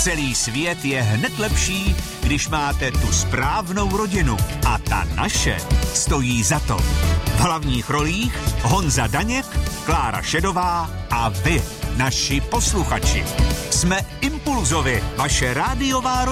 Celý svět je hned lepší, když máte tu správnou rodinu. A ta naše stojí za to. V hlavních rolích Honza Daněk, Klára Šedová a vy, naši posluchači. Jsme Impulzovi, vaše rádiová rodina.